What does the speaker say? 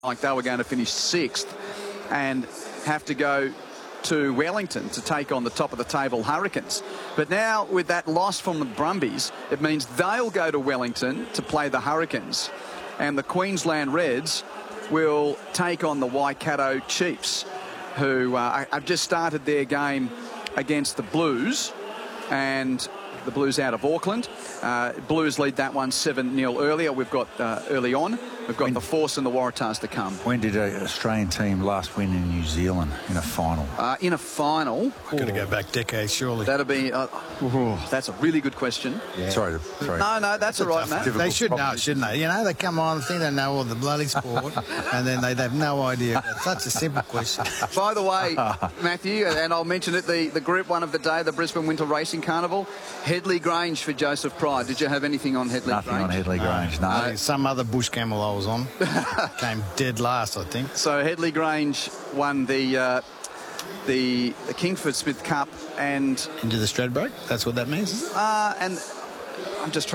like they were going to finish 6th and have to go to Wellington to take on the top of the table Hurricanes. But now with that loss from the Brumbies, it means they'll go to Wellington to play the Hurricanes, and the Queensland Reds will take on the Waikato Chiefs, who have just started their game against the Blues, and the Blues out of Auckland. Blues lead that one 7-0 earlier. We've got early on. We've got the Force and the Waratahs to come. When did an Australian team last win in New Zealand in a final? In a final? Got to go back decades, surely. That'll be... that's a really good question. Yeah. Sorry. No, that's all right, mate. They should know, shouldn't they? You know, they come on, think they know all the bloody sport, and then they'd have no idea. It's such a simple question. By the way, Matthew, and I'll mention it, the Group 1 of the day, the Brisbane Winter Racing Carnival, Headley Grange for Joseph Pride. Did you have anything on Headley Grange? Nothing on Headley Grange, no. Some other bush camel I was on came dead last, I think. So Headley Grange won the Kingford Smith Cup and... Into the Stradbroke? That's what that means, is it? And I'm just